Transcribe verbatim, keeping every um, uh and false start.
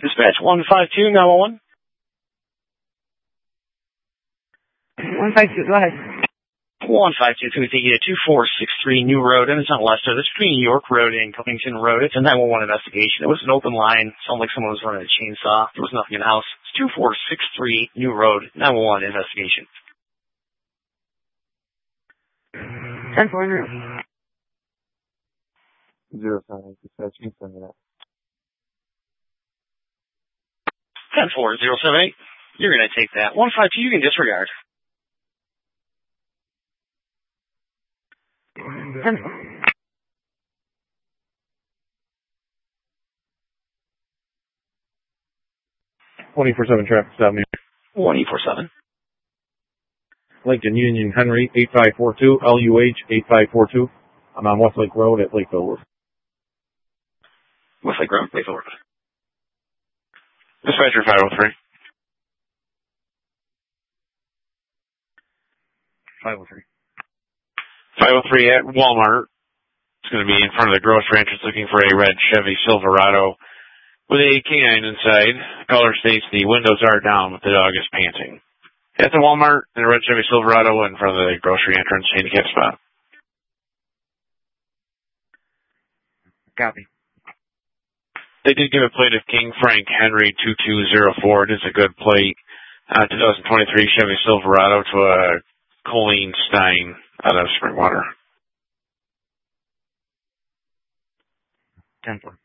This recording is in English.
Dispatch one five two, nine one one. one five two, go ahead. one five two, can we take you to two four six three New Road, and it's on Leicester. This is between York Road and Covington Road. It's a nine one one investigation. It was an open line. Sounded like someone was running a chainsaw. There was nothing in the house. It's two four six three New Road, nine one one investigation. ten four zero. Zero seven eight, dispatch, you can send me that. ten four zero seven eight. You're going to take that. one five two, you can disregard. ten twenty-four seven traffic stop me. one eight four seven. Lincoln Union Henry, eight five four two, L U H, eight five four two. I'm on Westlake Road at Lakeville Road. Westlake Road, Lakeville Road. Dispatcher five oh three. five oh three. five oh three at Walmart. It's going to be in front of the grocery entrance looking for a red Chevy Silverado with a canine inside. Color states the windows are down, but the dog is panting. At the Walmart, in a red Chevy Silverado in front of the grocery entrance handicap spot. Copy. They did give a plate of King Frank Henry two two zero four. It is a good plate. Uh, twenty twenty-three Chevy Silverado to a Colleen Stein out of Springwater. ten four.